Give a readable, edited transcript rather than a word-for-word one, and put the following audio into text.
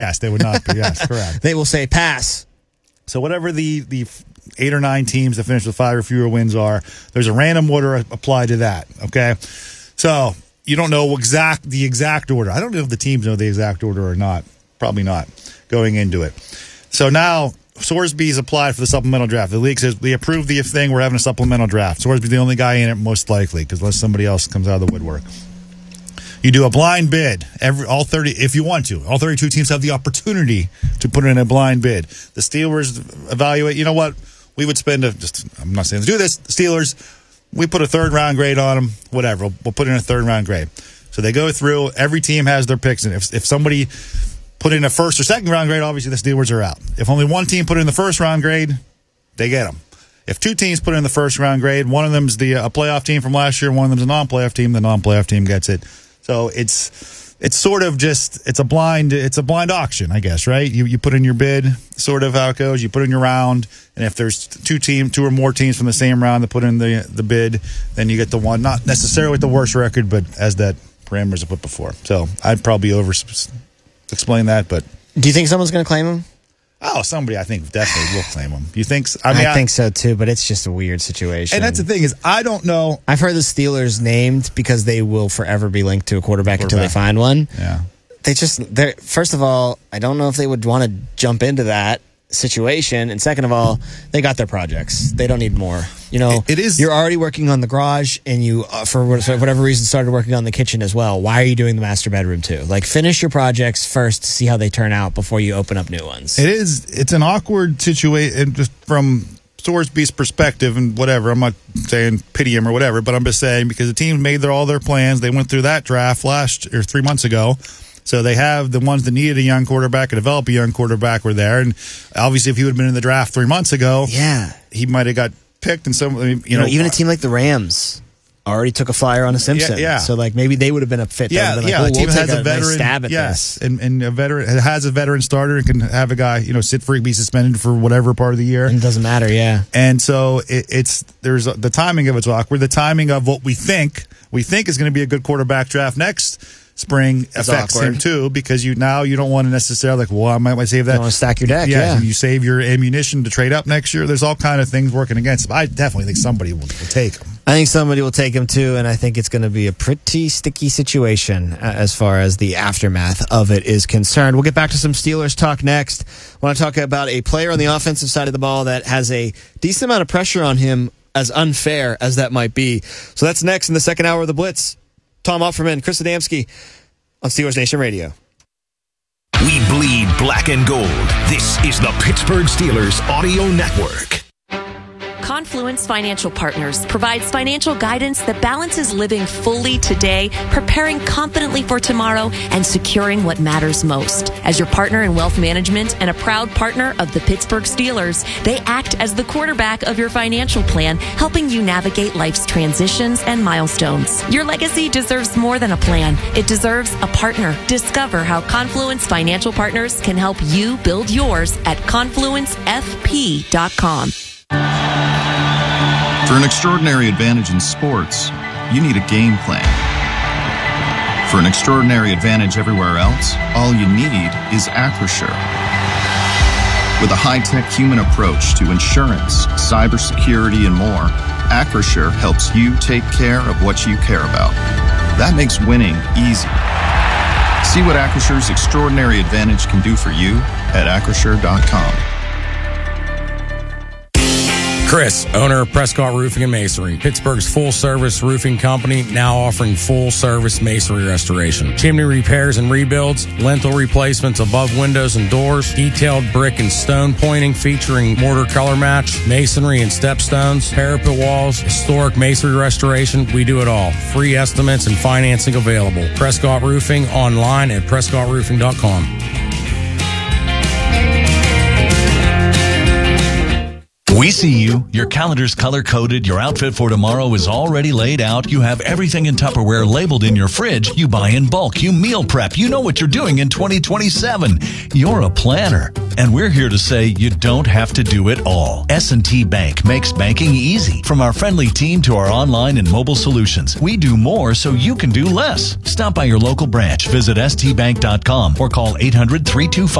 Yes, they would not be. Yes, correct. They will say pass. So whatever the 8 or 9 teams that finish with 5 or fewer wins are, there's a random order applied to that, okay? So you don't know the exact order. I don't know if the teams know the exact order or not. Probably not going into it. So now Sorsby's applied for the supplemental draft. The league says they approved the thing. We're having a supplemental draft. Sorsby's the only guy in it, most likely, because unless somebody else comes out of the woodwork. You do a blind bid. All 30, if you want to. All 32 teams have the opportunity to put in a blind bid. The Steelers evaluate. You know what? We would spend I'm not saying to do this. The Steelers, we put a 3rd round grade on them. Whatever. We'll put in a 3rd round grade. So they go through. Every team has their picks. And if somebody put in a 1st or 2nd round grade, obviously the Steelers are out. If only one team put in the 1st round grade, they get them. If 2 teams put in the 1st round grade, one of them's a playoff team from last year, one of them's a non-playoff team, the non-playoff team gets it. So it's sort of just it's a blind auction, I guess, right? You put in your bid, sort of how it goes. You put in your round, and if there's 2 or more teams from the same round that put in the bid, then you get the one, not necessarily with the worst record, but as that parameters I put before. So I'd probably explain that, but do you think someone's going to claim him? Oh, somebody I think definitely will claim him. You think? I think so too, but it's just a weird situation. And that's the thing is, I don't know. I've heard the Steelers named because they will forever be linked to a quarterback until they find one. Yeah. First of all, I don't know if they would want to jump into that situation, and second of all, they got their projects. They don't need more. It is. You're already working on the garage, and you, for whatever reason, started working on the kitchen as well. Why are you doing the master bedroom too? Like, finish your projects first to see how they turn out before you open up new ones. It is. It's an awkward situation, just from Sorsby's perspective, and whatever. I'm not saying pity him or whatever, but I'm just saying because the team made all their plans. They went through that draft 3 months ago. So they have the ones that needed a young quarterback and develop a young quarterback were there. And obviously, if he would have been in the draft 3 months ago, he might have got picked. And even a team like the Rams already took a flyer on a Simpson. Yeah. So maybe they would have been a fit. The team has a veteran stab at this. And a veteran has a veteran starter and can have a guy sit for be suspended for whatever part of the year. And it doesn't matter. Yeah. And so there's the timing of it's awkward. The timing of what we think is going to be a good quarterback draft next spring affects him too, because you don't want to necessarily I might save that. You want to stack your deck, You save your ammunition to trade up next year. There's all kind of things working against him. I definitely think somebody will take him. I think somebody will take him too, and I think it's going to be a pretty sticky situation as far as the aftermath of it is concerned. We'll get back to some Steelers talk next. I want to talk about a player on the offensive side of the ball that has a decent amount of pressure on him, as unfair as that might be. So that's next in the second hour of the Blitz. Tom Opferman, Chris Adamski on Steelers Nation Radio. We bleed black and gold. This is the Pittsburgh Steelers Audio Network. Confluence Financial Partners provides financial guidance that balances living fully today, preparing confidently for tomorrow, and securing what matters most. As your partner in wealth management and a proud partner of the Pittsburgh Steelers, they act as the quarterback of your financial plan, helping you navigate life's transitions and milestones. Your legacy deserves more than a plan. It deserves a partner. Discover how Confluence Financial Partners can help you build yours at confluencefp.com. For an extraordinary advantage in sports, you need a game plan. For an extraordinary advantage everywhere else, all you need is Acrisure. With a high-tech human approach to insurance, cybersecurity, and more, Acrisure helps you take care of what you care about. That makes winning easy. See what Acrisure's extraordinary advantage can do for you at Acrisure.com. Chris, owner of Prescott Roofing and Masonry, Pittsburgh's full-service roofing company, now offering full-service masonry restoration, chimney repairs and rebuilds, lintel replacements above windows and doors, detailed brick and stone pointing featuring mortar color match, masonry and stepstones, parapet walls, historic masonry restoration. We do it all. Free estimates and financing available. Prescott Roofing online at prescottroofing.com. We see you. Your calendar's color-coded. Your outfit for tomorrow is already laid out. You have everything in Tupperware labeled in your fridge. You buy in bulk. You meal prep. You know what you're doing in 2027. You're a planner. And we're here to say you don't have to do it all. S&T Bank makes banking easy. From our friendly team to our online and mobile solutions, we do more so you can do less. Stop by your local branch. Visit stbank.com or call 800-325